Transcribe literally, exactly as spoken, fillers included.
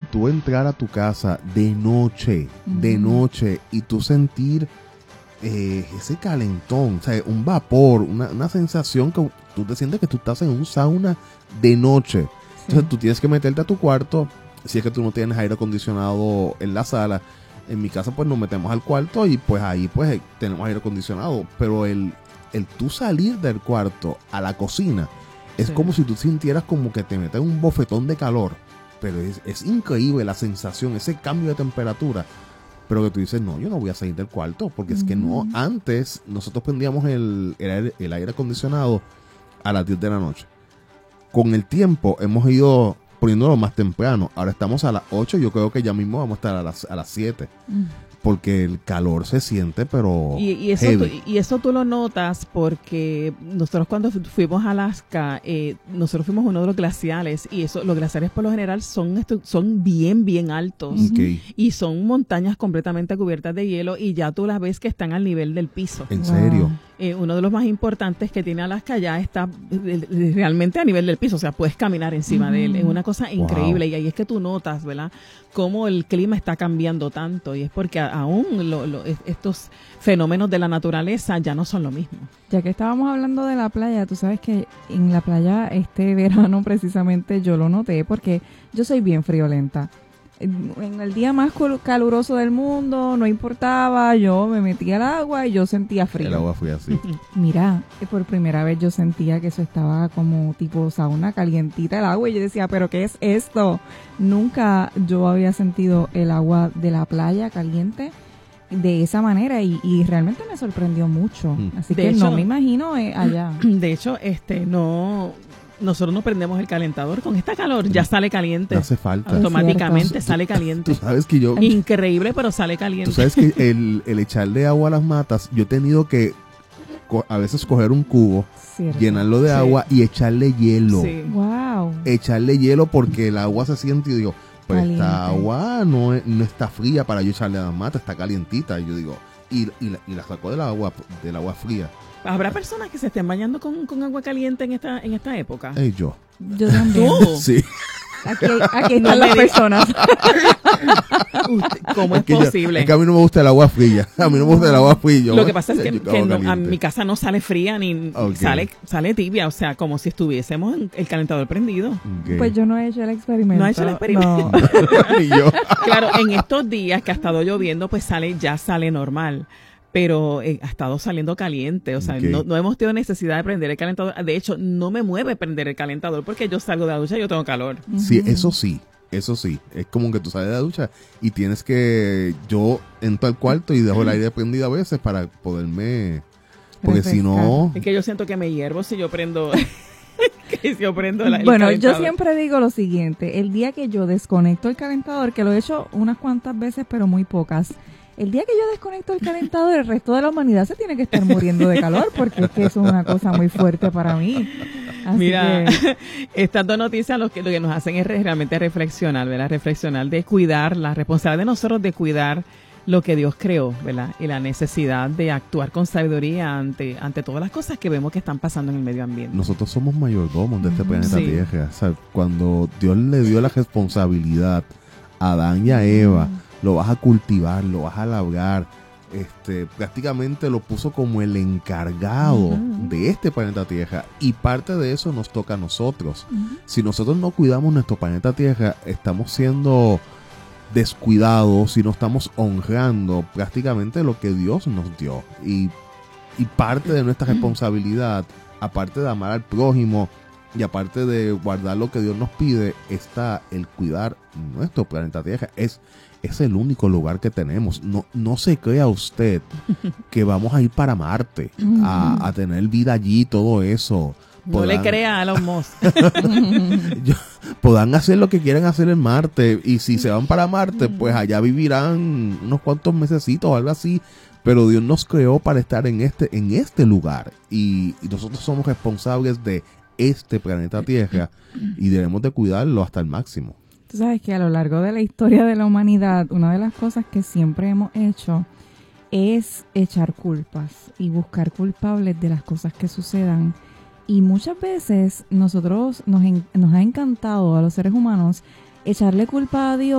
tú entrar a tu casa de noche, uh-huh. de noche, y tú sentir eh, ese calentón, o sea, un vapor, una, una sensación que tú te sientes que tú estás en un sauna de noche. Sí. Entonces tú tienes que meterte a tu cuarto, si es que tú no tienes aire acondicionado en la sala. En mi casa pues nos metemos al cuarto y pues ahí pues tenemos aire acondicionado, pero el, el tú salir del cuarto a la cocina es sí. como si tú sintieras como que te metes un bofetón de calor, pero es, es increíble la sensación, ese cambio de temperatura, pero que tú dices, no, yo no voy a salir del cuarto, porque mm. es que no, antes nosotros prendíamos el, el, aire, el aire acondicionado a las diez de la noche. Con el tiempo hemos ido poniéndolo más temprano, ahora estamos a las ocho, yo creo que ya mismo vamos a estar a las, a las siete. Mm. Porque el calor se siente, pero y, y eso tú, y eso tú lo notas porque nosotros cuando fuimos a Alaska, eh, nosotros fuimos a uno de los glaciares y eso, los glaciares por lo general son son bien, bien altos. Okay. Y son montañas completamente cubiertas de hielo y ya tú las ves que están al nivel del piso. ¿En wow. serio? Eh, uno de los más importantes que tiene Alaska ya está realmente a nivel del piso, o sea, puedes caminar encima mm. de él. Es una cosa increíble wow. y ahí es que tú notas, ¿verdad?, cómo el clima está cambiando tanto y es porque aún lo, lo, estos fenómenos de la naturaleza ya no son lo mismo. Ya que estábamos hablando de la playa, tú sabes que en la playa este verano precisamente yo lo noté porque yo soy bien friolenta. En el día más caluroso del mundo, no importaba, yo me metía al agua y yo sentía frío. El agua fría, sí. Mira, por primera vez yo sentía que eso estaba como tipo sauna, calientita el agua, y yo decía, ¿pero qué es esto? Nunca yo había sentido el agua de la playa caliente de esa manera y, y realmente me sorprendió mucho. Mm. Así de que hecho, no me imagino eh, allá. De hecho, este no... nosotros no prendemos el calentador. Con esta calor ya sale caliente. No hace falta. Automáticamente sale caliente. Tú sabes que yo... Increíble, pero sale caliente. Tú sabes que el, el echarle agua a las matas, yo he tenido que co- a veces coger un cubo, cierto. llenarlo de sí. agua y echarle hielo. Sí. Wow. Echarle hielo porque el agua se siente y digo, pues caliente. Esta agua no, es, no está fría para yo echarle a las matas, está calientita. Y yo digo, y, y, la, y la sacó del agua, del agua fría. ¿Habrá personas que se estén bañando con, con agua caliente en esta en esta época? Eh, yo. Yo también. ¿Tú? Sí. Aquí, aquí están no las personas. ¿Cómo es, es posible? Yo, es que a mí no me gusta el agua fría. A mí no me gusta el agua fría. Lo que pasa es que, que no, a mi casa no sale fría ni okay. sale sale tibia. O sea, como si estuviésemos en el calentador prendido. Okay. Pues yo no he hecho el experimento. No he hecho el experimento. No. Ni yo. Claro, en estos días que ha estado lloviendo, pues sale ya sale normal. Pero eh, ha estado saliendo caliente, o sea, okay. no, no hemos tenido necesidad de prender el calentador. De hecho, no me mueve prender el calentador porque yo salgo de la ducha y yo tengo calor. Sí, eso sí, eso sí. Es como que tú sales de la ducha y tienes que... Yo entro al cuarto y dejo el aire prendido a veces para poderme... Porque refrescar. Si no... Es que yo siento que me hiervo si yo prendo... que si yo prendo la, el bueno, calentador. Yo siempre digo lo siguiente. El día que yo desconecto el calentador, que lo he hecho unas cuantas veces, pero muy pocas... El día que yo desconecto el calentador, el resto de la humanidad se tiene que estar muriendo de calor porque es que eso es una cosa muy fuerte para mí. Así Mira, que... estas dos noticias lo que, lo que nos hacen es realmente reflexionar, ¿verdad? Reflexionar de cuidar, la responsabilidad de nosotros de cuidar lo que Dios creó, ¿verdad? Y la necesidad de actuar con sabiduría ante ante todas las cosas que vemos que están pasando en el medio ambiente. Nosotros somos mayordomos de este planeta sí. Tierra. O sea, cuando Dios le dio la responsabilidad a Adán y a Eva, lo vas a cultivar, lo vas a labrar, este, prácticamente lo puso como el encargado uh-huh. de este planeta Tierra y parte de eso nos toca a nosotros. Uh-huh. Si nosotros no cuidamos nuestro planeta Tierra, estamos siendo descuidados y no estamos honrando prácticamente lo que Dios nos dio y, y parte de nuestra responsabilidad, aparte de amar al prójimo y aparte de guardar lo que Dios nos pide, está el cuidar nuestro planeta Tierra. Es Es el único lugar que tenemos. No, no se crea usted que vamos a ir para Marte, uh-huh. a, a tener vida allí, todo eso. No podrán, le crea a Elon Musk. Podrán hacer lo que quieran hacer en Marte. Y si se van para Marte, pues allá vivirán unos cuantos mesecitos o algo así. Pero Dios nos creó para estar en este, en este lugar. Y, y nosotros somos responsables de este planeta Tierra. Y debemos de cuidarlo hasta el máximo. Tú sabes que a lo largo de la historia de la humanidad, una de las cosas que siempre hemos hecho es echar culpas y buscar culpables de las cosas que sucedan. Y muchas veces nosotros nos, en, nos ha encantado a los seres humanos echarle culpa a Dios